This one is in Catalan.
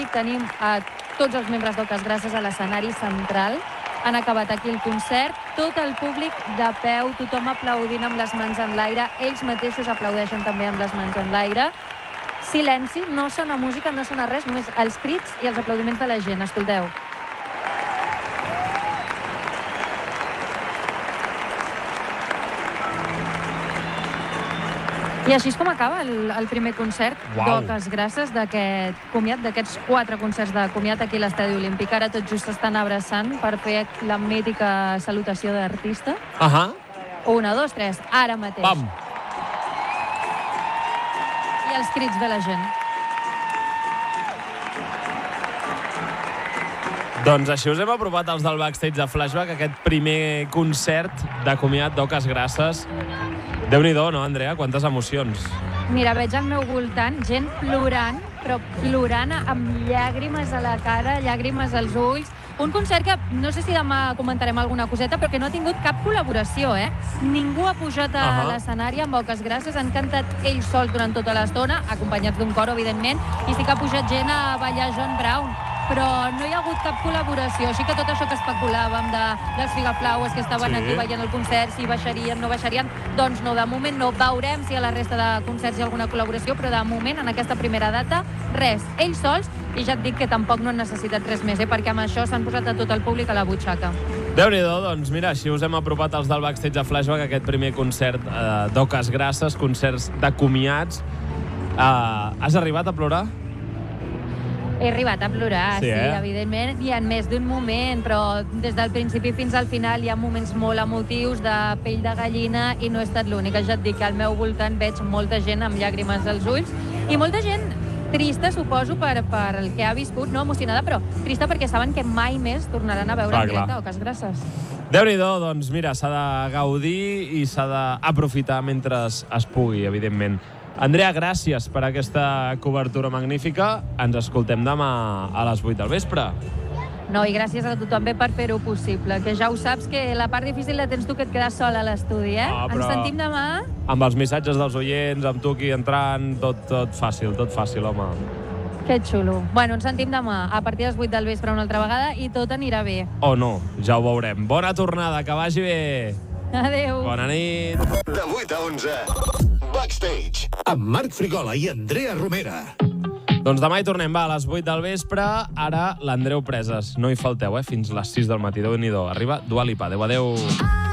tenim a tots els membres d'Oques Grasses a l'escenari central. Han acabat aquí el concert, tot el públic de peu, tothom aplaudint amb les mans en l'aire, ells mateixos aplaudeixen també amb les mans en l'aire. Silenci, no sona música, no sona res, només els crits i els aplaudiments de la gent. Escolteu. I així és com acaba el primer concert d'Oques Grasses, d'aquest comiat, d'aquests 4 concerts de comiat aquí a l'Estadi Olímpic. Ara tot just s'estan abraçant per fer la mítica salutació d'artista. 1, 2, 3, ara mateix. Pam! I els crits de la gent. Doncs així us hem apropat els del backstage de Flashback, aquest primer concert de comiat d'Oques Grasses. Déu-n'hi-do, no, Andrea? Quantes emocions. Mira, veig al meu voltant gent plorant, però plorant amb llàgrimes a la cara, llàgrimes als ulls. Un concert que, no sé si demà comentarem alguna coseta, però que no ha tingut cap col·laboració, eh? Ningú ha pujat a l'escenari amb Oques Grasses, han cantat ells sols durant tota l'estona, acompanyats d'un cor, evidentment, i sí que ha pujat gent a ballar John Brown, però no hi ha hagut cap col·laboració. Així que tot això que especulàvem dels Figaflaues que estaven aquí veient el concert, si baixarien, no baixarien, doncs no, de moment no. Veurem si a la resta de concerts hi ha alguna col·laboració, però de moment, en aquesta primera data, res. Ells sols, i ja et dic que tampoc no han necessitat res més, perquè amb això s'han posat a tot el públic a la butxaca. Déu-n'hi-do, doncs mira, així us hem apropat els del backstage de Flashback, aquest primer concert d'Oques Grasses, concerts de comiats. Has arribat a plorar? He arribat a plorar, sí, evidentment. Hi ha més d'un moment, però des del principi fins al final hi ha moments molt emotius, de pell de gallina, i no he estat l'única. Ja et dic que al meu voltant veig molta gent amb llàgrimes als ulls, i molta gent trista, suposo, per el que ha viscut, no emocionada, però trista perquè saben que mai més tornaran a veure en directe Oques Grasses. Déu-n'hi-do, doncs mira, s'ha de gaudir i s'ha d'aprofitar mentre es pugui, evidentment. Andrea, gràcies per aquesta cobertura magnífica. Ens escoltem demà a les 8 del vespre. No, i gràcies a tu també per fer-ho possible, que ja ho saps que la part difícil la tens tu, que et quedes sola a l'estudi, eh? Ens sentim demà? Amb els missatges dels oients, amb tu aquí entrant, tot fàcil, home. Que xulo. Bueno, ens sentim demà a partir de les 8 del vespre una altra vegada i tot anirà bé. O no, ja ho veurem. Bona tornada, que vagi bé. Adéu. Bona nit. De 8 a 11, Backstage, amb Marc Frigola i Andrea Romera. Doncs demà hi tornem, a les 8 del vespre. Ara l'Andreu Preses. No hi falteu, fins les 6 del matí. Déu-n'hi-do. Arriba Dua Lipa. Adéu.